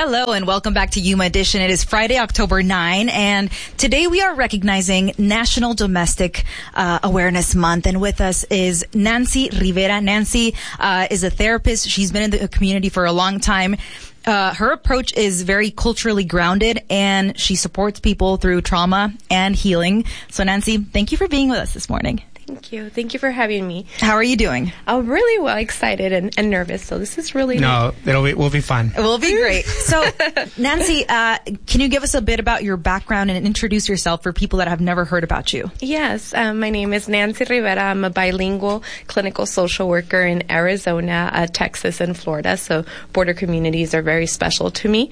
Hello and welcome back to Yuma Edition. It is Friday, October 9, and today we are recognizing National Domestic Awareness Month. And with us is Nancy Rivera. Nancy is a therapist. She's been in the community for a long time. Her approach is very culturally grounded, and she supports people through trauma and healing. So Nancy, thank you for being with us this morning. Thank you. Thank you for having me. How are you doing? I'm really well, excited and nervous. So this is really we'll be fun. It will be great. So, Nancy, can you give us a bit about your background and introduce yourself for people that have never heard about you? Yes. My name is Nancy Rivera. I'm a bilingual clinical social worker in Arizona, Texas, and Florida. So border communities are very special to me.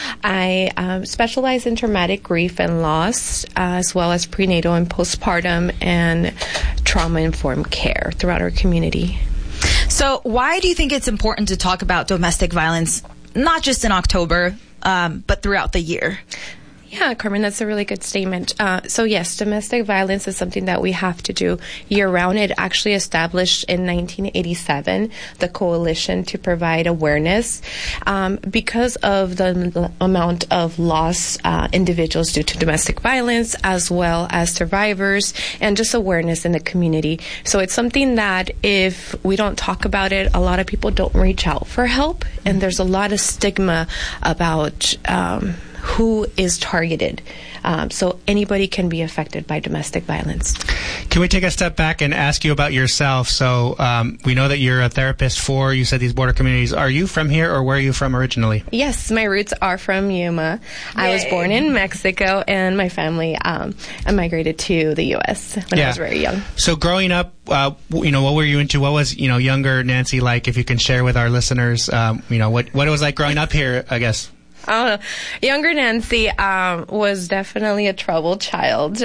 I specialize in traumatic grief and loss, as well as prenatal and postpartum and trauma-informed care throughout our community. So why do you think it's important to talk about domestic violence, not just in October, but throughout the year? Yeah, Carmen, that's a really good statement. So yes, domestic violence is something that we have to do year-round. It actually established in 1987 the Coalition to provide awareness because of the amount of loss individuals due to domestic violence, as well as survivors, and just awareness in the community. So it's something that if we don't talk about it, a lot of people don't reach out for help, and there's a lot of stigma about who is targeted. So anybody can be affected by domestic violence. Can we take a step back and ask you about yourself? So we know that you're a therapist for, you said, these border communities. Are you from here, or where are you from originally? Yes, my roots are from Yuma. Yay. I was born in Mexico, and my family migrated to the U.S. when I was very young. So growing up, what were you into? What was, younger Nancy like, if you can share with our listeners, what it was like growing up here, I guess? Oh, younger Nancy was definitely a troubled child.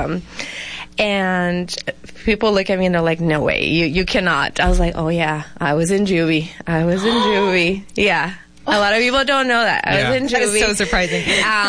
And people look at me and they're like, no way, you cannot. I was like, oh yeah, I was in juvie. Yeah. A lot of people don't know that. I was in juvie. That is so surprising.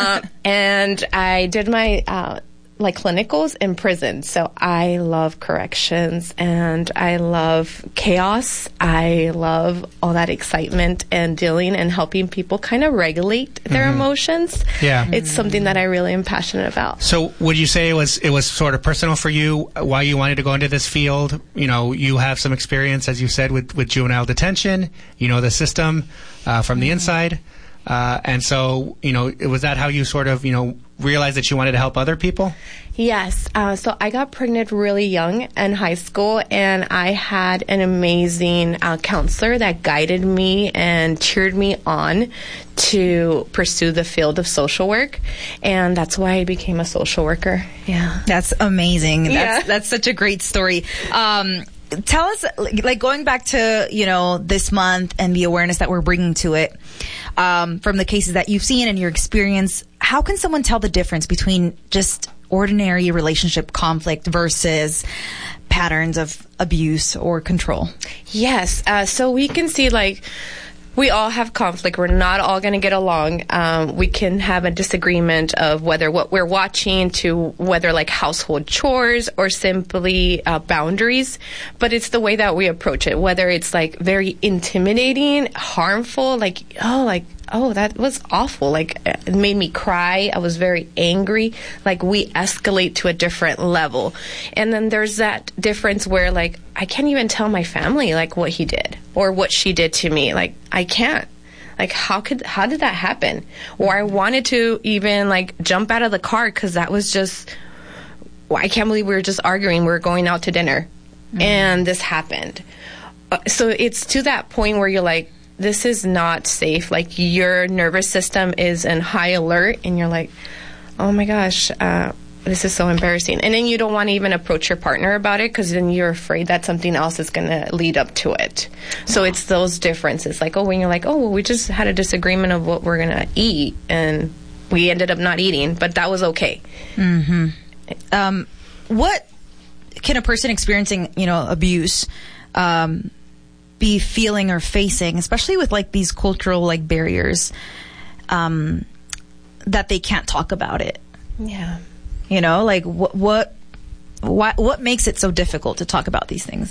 And I did my clinicals in prison. So I love corrections, and I love chaos. I love all that excitement and dealing and helping people kind of regulate their emotions. Yeah. It's something that I really am passionate about. So would you say it was sort of personal for you, why you wanted to go into this field? You have some experience, as you said, with juvenile detention, the system from the inside. And so, was that how you sort of, realized that you wanted to help other people? Yes. So I got pregnant really young in high school, and I had an amazing counselor that guided me and cheered me on to pursue the field of social work. And that's why I became a social worker. Yeah. That's amazing. That's such a great story. Tell us, going back to, this month and the awareness that we're bringing to it, from the cases that you've seen and your experience, how can someone tell the difference between just ordinary relationship conflict versus patterns of abuse or control? Yes. So we can see, we all have conflict. We're not all going to get along. We can have a disagreement of whether what we're watching to whether household chores or simply boundaries. But it's the way that we approach it, whether it's very intimidating, harmful, oh, that was awful. It made me cry. I was very angry. We escalate to a different level. And then there's that difference where, I can't even tell my family, what he did or what she did to me. I can't. How did that happen? Or I wanted to even, jump out of the car because that was just, I can't believe we were just arguing. We were going out to dinner. Mm-hmm. And this happened. So it's to that point where you're this is not safe. Your nervous system is in high alert, and you're oh my gosh, this is so embarrassing. And then you don't want to even approach your partner about it because then you're afraid that something else is going to lead up to it. So it's those differences. When you're well, we just had a disagreement of what we're going to eat, and we ended up not eating, but that was okay. Mm-hmm. What can a person experiencing, abuse, be feeling or facing, especially with these cultural barriers, that they can't talk about it? Yeah. What makes it so difficult to talk about these things?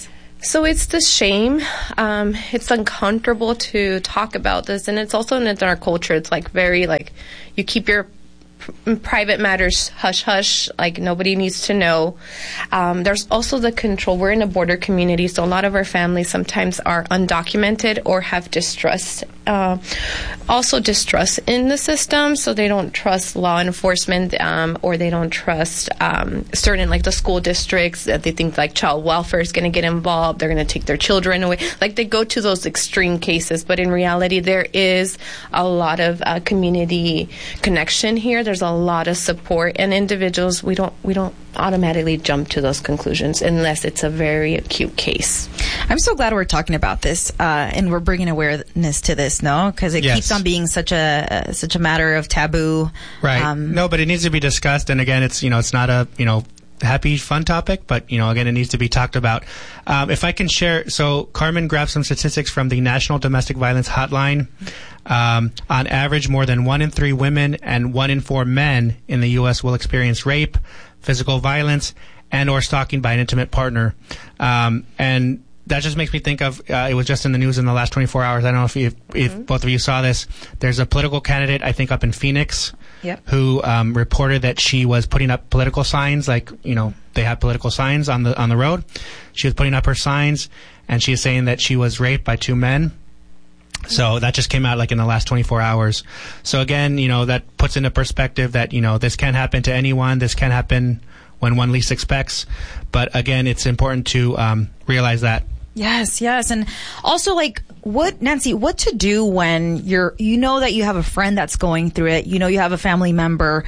So it's the shame. It's uncomfortable to talk about this, and it's also in our culture. It's like very like you keep your private matters hush hush, like nobody needs to know. There's also the control. We're in a border community, so a lot of our families sometimes are undocumented or have distrust, also distrust in the system, so they don't trust law enforcement, or they don't trust certain, like the school districts, that they think like child welfare is going to get involved, they're going to take their children away. Like they go to those extreme cases, but in reality there is a lot of community connection here. There's a lot of support, and individuals, we don't automatically jump to those conclusions unless it's a very acute case. I'm so glad we're talking about this, and we're bringing awareness to this, no? Because it keeps on being such a matter of taboo. Right. No, but it needs to be discussed. And again, it's not a happy, fun topic, but again, it needs to be talked about. If I can share, so Carmen grabbed some statistics from the National Domestic Violence Hotline. On average, more than 1 in 3 women and 1 in 4 men in the U.S. will experience rape, physical violence, and or stalking by an intimate partner. And that just makes me think of, it was just in the news in the last 24 hours. I don't know if both of you saw this. There's a political candidate, I think up in Phoenix, who reported that she was putting up political signs, like, they have political signs on the road. She was putting up her signs, and she is saying that she was raped by 2 men. So that just came out like in the last 24 hours. So again, that puts into perspective that, this can happen to anyone. This can happen when one least expects. But again, it's important to realize that. Yes. And also, like, Nancy, what to do when that you have a friend that's going through it, you have a family member,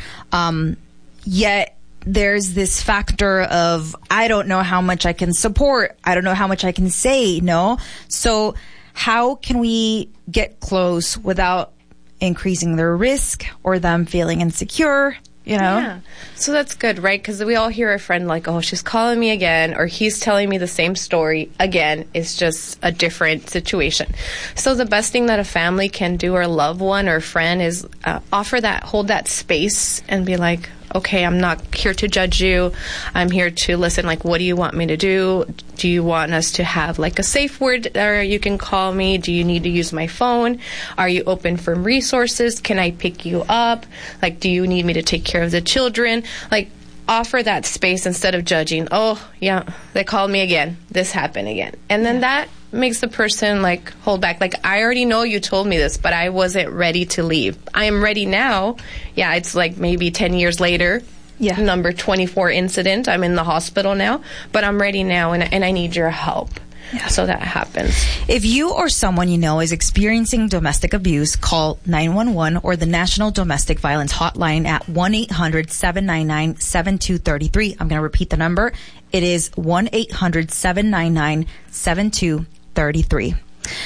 yet there's this factor of, I don't know how much I can support. I don't know how much I can say, no? So how can we get close without increasing their risk or them feeling insecure? Yeah. So that's good, right? Because we all hear a friend like, oh, she's calling me again, or he's telling me the same story again. It's just a different situation. So the best thing that a family can do, or a loved one or friend, is hold that space and be like, okay, I'm not here to judge you. I'm here to listen. Like, what do you want me to do? Do you want us to have like a safe word or you can call me? Do you need to use my phone? Are you open for resources? Can I pick you up? Like, do you need me to take care of the children? Like, offer that space instead of judging. Oh, yeah, they called me again. This happened again. And then that makes the person like hold back. Like, I already know you told me this, but I wasn't ready to leave. I am ready now. Yeah, it's like maybe 10 years later. Yeah. Number 24 incident. I'm in the hospital now, but I'm ready now, and I need your help. Yeah. So that happens. If you or someone you know is experiencing domestic abuse, call 911 or the National Domestic Violence Hotline at 1-800-799-7233. I'm going to repeat the number. It is 1-800-799-7233.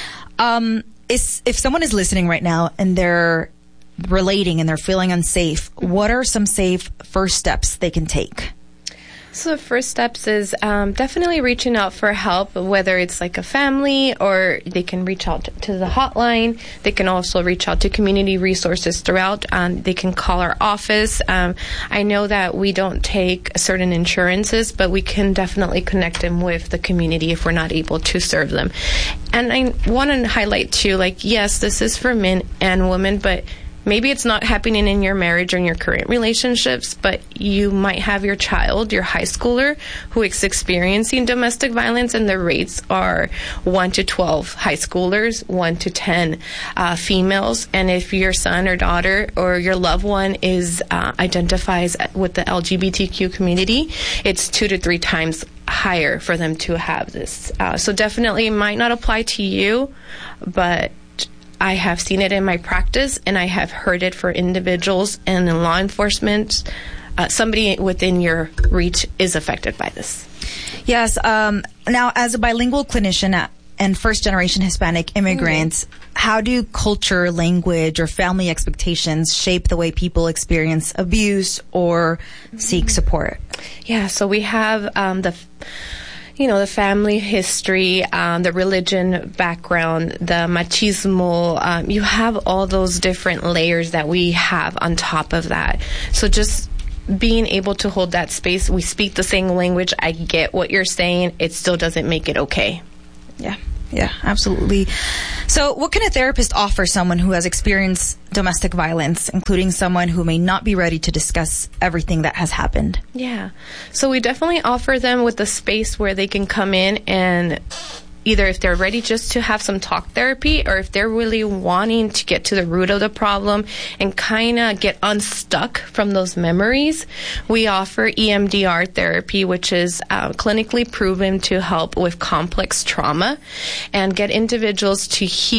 If someone is listening right now and they're relating and they're feeling unsafe, what are some safe first steps they can take? So the first steps is definitely reaching out for help, whether it's like a family, or they can reach out to the hotline. They can also reach out to community resources throughout. They can call our office. I know that we don't take certain insurances, but we can definitely connect them with the community if we're not able to serve them. And I want to highlight too, like, yes, this is for men and women, but maybe it's not happening in your marriage or in your current relationships, but you might have your child, your high schooler, who is experiencing domestic violence, and the rates are 1 to 12 high schoolers, 1 to 10 females. And if your son or daughter or your loved one identifies with the LGBTQ community, it's 2 to 3 times higher for them to have this. So definitely it might not apply to you, but I have seen it in my practice, and I have heard it for individuals and in law enforcement. Somebody within your reach is affected by this. Yes. Now, as a bilingual clinician and first-generation Hispanic immigrants, how do culture, language, or family expectations shape the way people experience abuse or seek support? Yeah, so we have the family history, the religion background, the machismo. You have all those different layers that we have on top of that. So just being able to hold that space, we speak the same language, I get what you're saying, it still doesn't make it okay. Yeah, absolutely. So what can a therapist offer someone who has experienced domestic violence, including someone who may not be ready to discuss everything that has happened? Yeah. So we definitely offer them with a space where they can come in and either if they're ready just to have some talk therapy, or if they're really wanting to get to the root of the problem and kind of get unstuck from those memories, we offer EMDR therapy, which is clinically proven to help with complex trauma and get individuals to heal